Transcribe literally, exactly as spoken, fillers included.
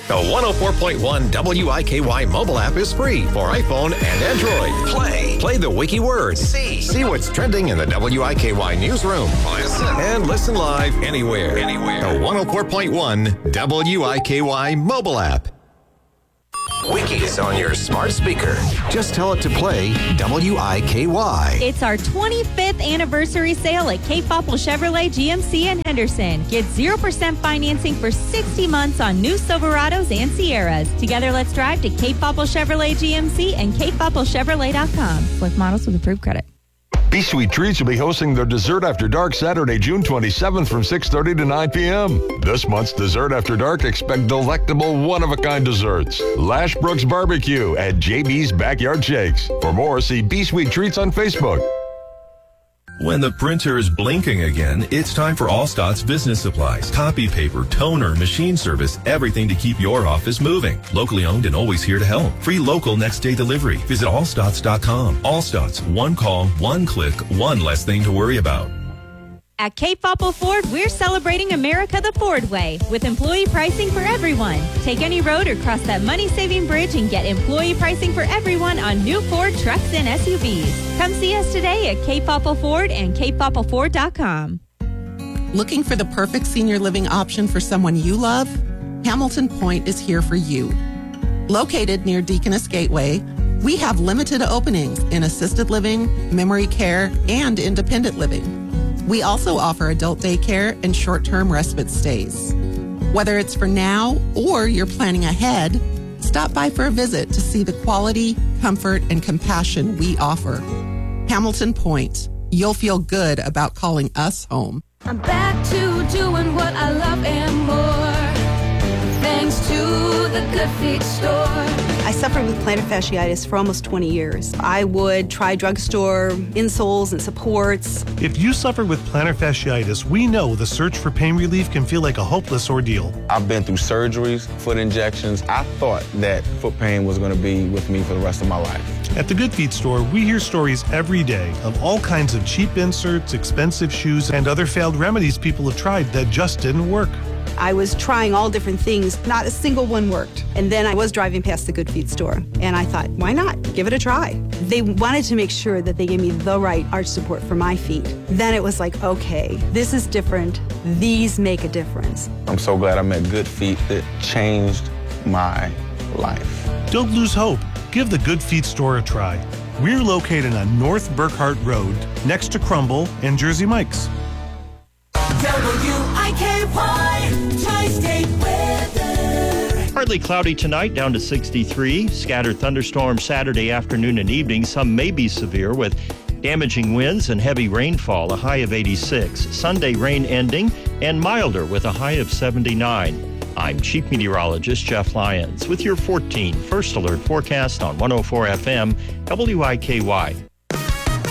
The one oh four point one W I K Y mobile app is free for iPhone and Android. Play. Play the wiki word. See. See what's trending in the W I K Y newsroom. Listen. And listen live anywhere. Anywhere. The one oh four point one W I K Y mobile app. Wiki is on your smart speaker. Just tell it to play W I K Y. It's our twenty-fifth anniversary sale at Cape Popple Chevrolet G M C in Henderson. Get zero percent financing for sixty months on new Silverados and Sierras. Together, let's drive to Cape Popple Chevrolet G M C and cape popple chevrolet dot com. Select models with approved credit. Be Sweet Treats will be hosting their Dessert After Dark Saturday, June twenty-seventh from six thirty to nine p.m. This month's Dessert After Dark, expect delectable one-of-a-kind desserts. Lashbrook's Barbecue at J B's Backyard Shakes. For more, see Be Sweet Treats on Facebook. When the printer is blinking again, it's time for Allstott's business supplies, copy paper, toner, machine service, everything to keep your office moving. Locally owned and always here to help. Free local next day delivery. Visit allstotts dot com. Allstotts, one call, one click, one less thing to worry about. At Cape Popple Ford, we're celebrating America the Ford way with employee pricing for everyone. Take any road or cross that money-saving bridge and get employee pricing for everyone on new Ford trucks and S U Vs. Come see us today at Cape Popple Ford and cape popple ford dot com. Looking for the perfect senior living option for someone you love? Hamilton Point is here for you. Located near Deaconess Gateway, we have limited openings in assisted living, memory care, and independent living. We also offer adult daycare and short-term respite stays. Whether it's for now or you're planning ahead, stop by for a visit to see the quality, comfort, and compassion we offer. Hamilton Point. You'll feel good about calling us home. I'm back to doing what I love and more, thanks to the Good Feet store. I suffered with plantar fasciitis for almost twenty years. I would try drugstore insoles and supports. If you suffer with plantar fasciitis, we know the search for pain relief can feel like a hopeless ordeal. I've been through surgeries, foot injections. I thought that foot pain was going to be with me for the rest of my life. At the Good Feet store, we hear stories every day of all kinds of cheap inserts, expensive shoes, and other failed remedies people have tried that just didn't work. I was trying all different things. Not a single one worked. And then I was driving past the Good Feet store, and I thought, why not? Give it a try. They wanted to make sure that they gave me the right arch support for my feet. Then it was like, okay, this is different. These make a difference. I'm so glad I met Good Feet. That changed my life. Don't lose hope. Give the Good Feet store a try. We're located on North Burkhart Road, next to Crumble and Jersey Mike's. W I K Y Tri-State weather. Partly cloudy tonight, down to sixty-three. Scattered thunderstorms Saturday afternoon and evening. Some may be severe with damaging winds and heavy rainfall, a high of eighty-six. Sunday rain ending and milder with a high of seventy-nine. I'm Chief Meteorologist Jeff Lyons with your fourteen First Alert forecast on one oh four F M W I K Y.